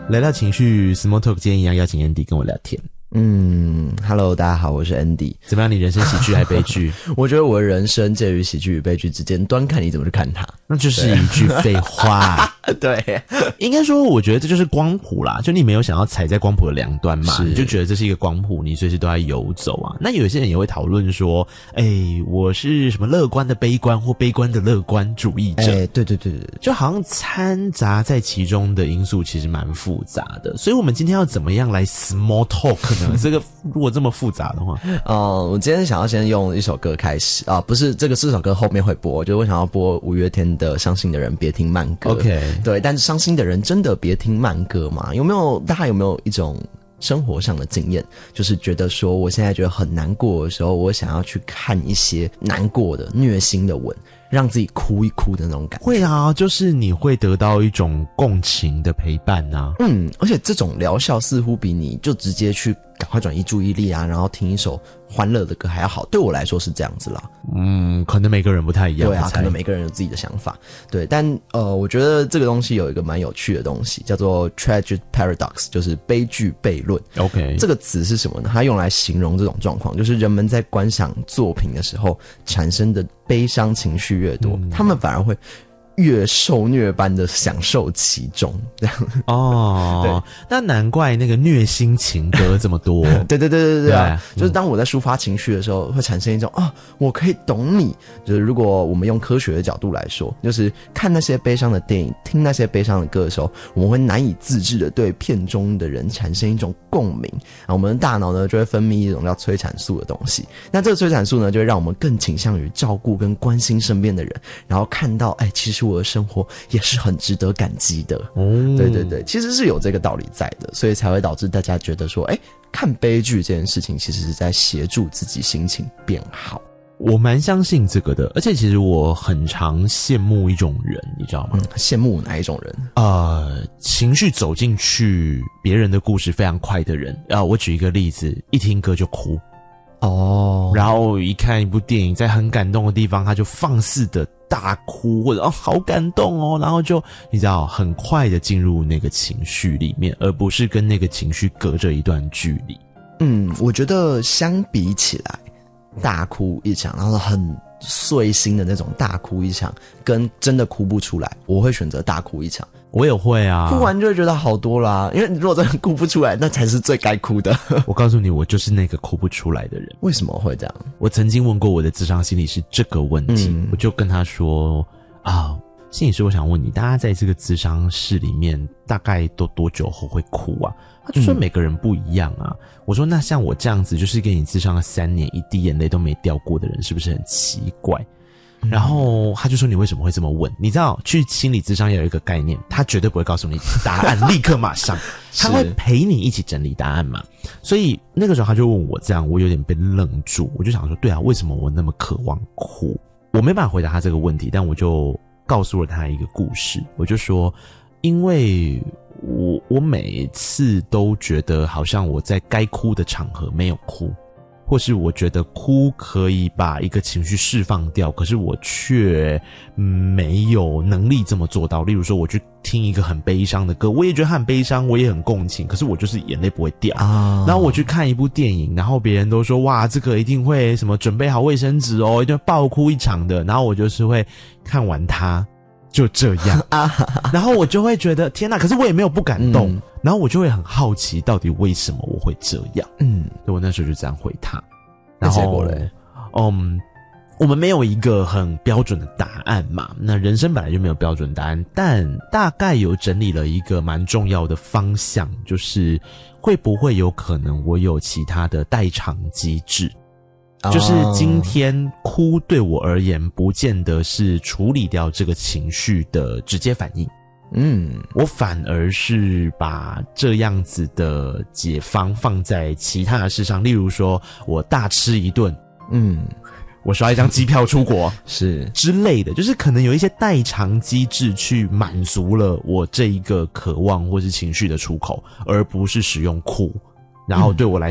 来到情绪 Small Talk， 今天一样邀请 Andy 跟我聊天。 Hello， 大家好，我是 Andy。 怎么样？你人生喜剧还悲剧？ 我觉得我的人生介于喜剧与悲剧之间，端看你怎么去看它。 那就是一句废话。 对， 应该说，我觉得这就是光谱啦，就你没有想要踩在光谱的两端嘛，你就觉得这是一个光谱，你随时都在游走啊。那有些人也会讨论说，我是什么乐观的悲观或悲观的乐观主义者。 对， 就好像掺杂在其中的因素其实蛮复杂的。所以我们今天要怎么样来 small talk 呢？这个如果这么复杂的话， 我今天想要先用一首歌开始啊，不是这首歌后面会播，就是我想要播五月天的《伤心的人别听慢歌》。 OK。 对，但是伤心的人真的别听慢歌吗？大家有没有一种生活上的经验，就是觉得说我现在觉得很难过的时候，我想要去看一些难过的虐心的文，让自己哭一哭的那种感觉。 会啊，就是你会得到一种共情的陪伴啊。 而且这种疗效似乎比你就直接去赶快转移注意力啊，然后听一首欢乐的歌还要好。对我来说是这样子啦。 可能每个人不太一样。 对啊，可能每个人有自己的想法。对，但我觉得这个东西有一个蛮有趣的东西，叫做 tragic paradox， 就是悲剧悖论。 OK， 这个词是什么呢？它用来形容这种状况，就是人们在观赏作品的时候产生的悲伤情绪越多，他们反而会越受虐般的享受其中，这样。 对，那难怪那个虐心情歌这么多。 对啊，就是当我在抒发情绪的时候，会产生一种我可以懂你。就是如果我们用科学的角度来说，就是看那些悲伤的电影，听那些悲伤的歌的时候，我们会难以自制的对片中的人产生一种共鸣啊，我们的大脑呢就会分泌一种叫催产素的东西。那这个催产素呢，就会让我们更倾向于照顾跟关心身边的人，然后看到其实我的生活也是很值得感激的。对，其实是有这个道理在的，所以才会导致大家觉得说，看悲剧这件事情其实是在协助自己心情变好。 我蛮相信这个的，而且其实我很常羡慕一种人，你知道吗？ 羡慕哪一种人？ 情绪走进去别人的故事非常快的人。我举一个例子，一听歌就哭。然后一看一部电影，在很感动的地方，他就放肆的大哭，或者好感动哦，然后就你知道很快的进入那个情绪里面，而不是跟那个情绪隔着一段距离。 我觉得相比起来，大哭一场，然后很碎心的那种大哭一场，跟真的哭不出来，我会选择大哭一场。 我也会啊， 哭完就会觉得好多啦，因为你如果真的哭不出来，那才是最该哭的。 我告诉你，我就是那个哭不出来的人。 为什么会这样？我曾经问过我的諮商心理师这个问题，我就跟他说心理师，我想问你，大家在这个諮商室里面大概都多久后会哭啊？他就说每个人不一样啊。我说那像我这样子，就是跟你諮商了3年，一滴眼泪都没掉过的人，是不是很奇怪？然后他就说你为什么会这么问？你知道去心理諮商有一个概念，他绝对不会告诉你答案立刻马上，他会陪你一起整理答案嘛。所以那个时候他就问我这样，我有点被愣住，我就想说对啊，为什么我那么渴望哭？我没办法回答他这个问题，但我就告诉了他一个故事，我就说因为我每次都觉得好像我在该哭的场合没有哭，或是我觉得哭可以把一个情绪释放掉，可是我却没有能力这么做到。例如说我去听一个很悲伤的歌，我也觉得很悲伤，我也很共情，可是我就是眼泪不会掉。然后我去看一部电影，然后别人都说哇这个一定会什么准备好卫生纸哦，一定会爆哭一场的，然后我就是会看完它就这样然后我就会觉得天哪，可是我也没有不感动，然后我就会很好奇到底为什么我会这样。所以我那时候就这样回他。然后结果嘞我们没有一个很标准的答案嘛，那人生本来就没有标准答案，但大概有整理了一个蛮重要的方向，就是会不会有可能我有其他的代偿机制，就是今天哭对我而言不见得是处理掉这个情绪的直接反应。我反而是把这样子的解方放在其他的事上，例如说我大吃一顿，我刷一张机票出国是之类的，就是可能有一些代偿机制去满足了我这一个渴望或是情绪的出口，而不是使用哭，然后对我来